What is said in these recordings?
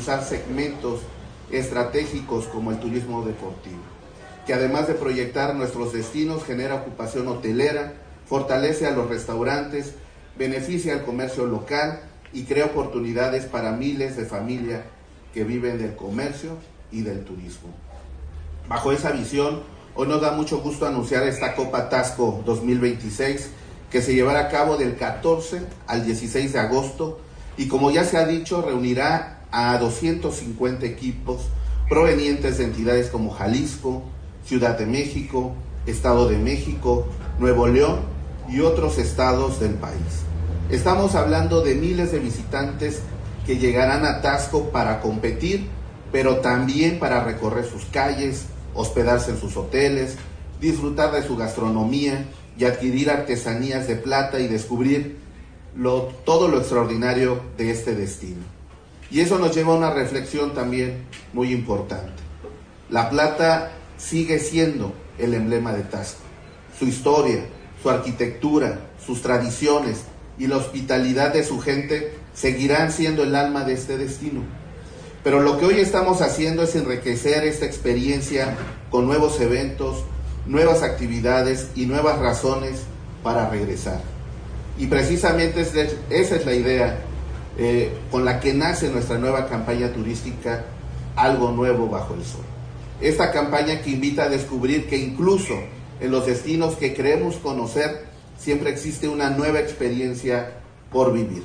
impulsar segmentos estratégicos como el turismo deportivo, que además de proyectar nuestros destinos, genera ocupación hotelera, fortalece a los restaurantes, beneficia al comercio local y crea oportunidades para miles de familias que viven del comercio y del turismo. Bajo esa visión, hoy nos da mucho gusto anunciar esta Copa Tasco 2026, que se llevará a cabo del 14 al 16 de agosto y, como ya se ha dicho, reunirá a 250 equipos provenientes de entidades como Jalisco, Ciudad de México, Estado de México, Nuevo León y otros estados del país. Estamos hablando de miles de visitantes que llegarán a Tasco para competir, pero también para recorrer sus calles, hospedarse en sus hoteles, disfrutar de su gastronomía y adquirir artesanías de plata y descubrir todo lo extraordinario de este destino. Y eso nos lleva a una reflexión también muy importante. La plata sigue siendo el emblema de Tasco. Su historia, su arquitectura, sus tradiciones y la hospitalidad de su gente seguirán siendo el alma de este destino. Pero lo que hoy estamos haciendo es enriquecer esta experiencia con nuevos eventos, nuevas actividades y nuevas razones para regresar. Y precisamente esa es la idea con la que nace nuestra nueva campaña turística, Algo Nuevo Bajo el Sol. Esta campaña que invita a descubrir que incluso en los destinos que creemos conocer, siempre existe una nueva experiencia por vivir.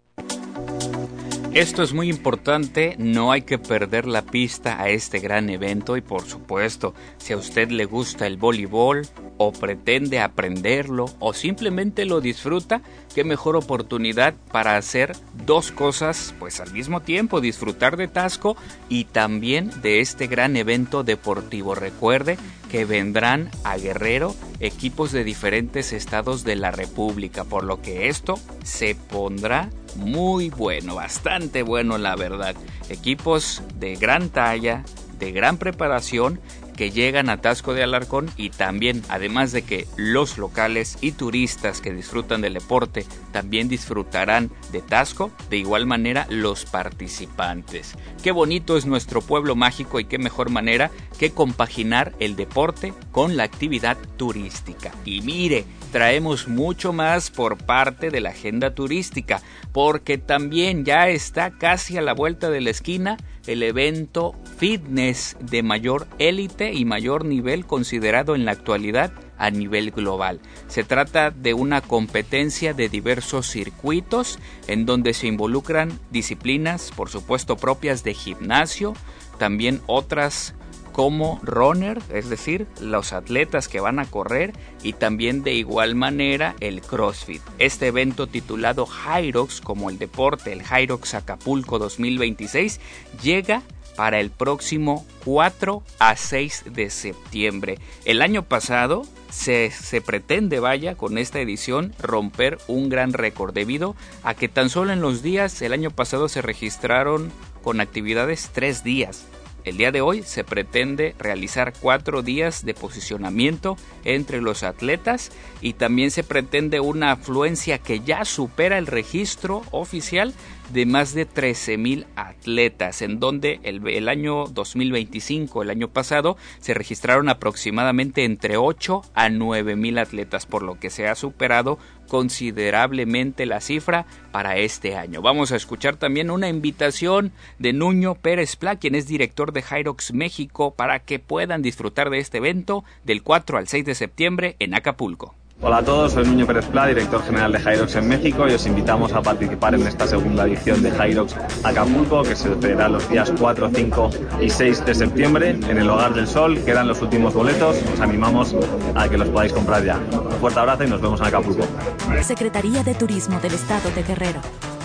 Esto es muy importante, no hay que perder la pista a este gran evento y, por supuesto, si a usted le gusta el voleibol o pretende aprenderlo o simplemente lo disfruta, qué mejor oportunidad para hacer dos cosas pues al mismo tiempo, disfrutar de Tasco y también de este gran evento deportivo. Recuerde que vendrán a Guerrero equipos de diferentes estados de la República, por lo que esto se pondrá muy bueno, bastante bueno la verdad. Equipos de gran talla, de gran preparación que llegan a Tasco de Alarcón y también, además de que los locales y turistas que disfrutan del deporte también disfrutarán de Tasco, de igual manera los participantes. Qué bonito es nuestro pueblo mágico y qué mejor manera que compaginar el deporte con la actividad turística. Y mire, traemos mucho más por parte de la agenda turística, porque también ya está casi a la vuelta de la esquina el evento fitness de mayor élite y mayor nivel considerado en la actualidad a nivel global. Se trata de una competencia de diversos circuitos en donde se involucran disciplinas, por supuesto, propias de gimnasio, también otras como runner, es decir, los atletas que van a correr, y también de igual manera el CrossFit. Este evento titulado Hyrox, como el deporte, el Hyrox Acapulco 2026, llega para el próximo 4 a 6 de septiembre. El año pasado se pretende, con esta edición romper un gran récord debido a que tan solo en los días, el año pasado se registraron con actividades 3 días. El día de hoy se pretende realizar 4 días de posicionamiento entre los atletas y también se pretende una afluencia que ya supera el registro oficial de más de 13,000 atletas, en donde el año 2025, el año pasado, se registraron aproximadamente entre 8 a 9,000 atletas, por lo que se ha superado considerablemente la cifra para este año. Vamos a escuchar también una invitación de Nuño Pérez Pla, quien es director de Hyrox México, para que puedan disfrutar de este evento del 4 al 6 de septiembre en Acapulco. Hola a todos, soy Nuño Pérez Pla, director general de Hyrox en México, y os invitamos a participar en esta segunda edición de Hyrox Acapulco, que se celebrará los días 4, 5 y 6 de septiembre en el Hogar del Sol. Quedan los últimos boletos, os animamos a que los podáis comprar ya. Un fuerte abrazo y nos vemos en Acapulco. Secretaría de Turismo del Estado de Guerrero.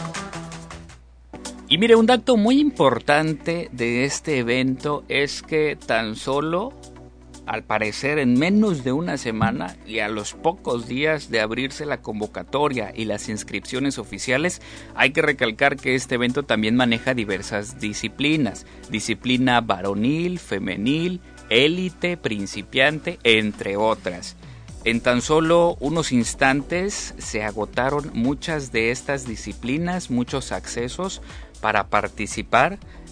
Y mire, un dato muy importante de este evento es que tan solo, al parecer, en menos de una semana y a los pocos días de abrirse la convocatoria y las inscripciones oficiales, hay que recalcar que este evento también maneja diversas disciplinas: disciplina varonil, femenil, élite, principiante, entre otras. En tan solo unos instantes se agotaron muchas de estas disciplinas, muchos accesos para participar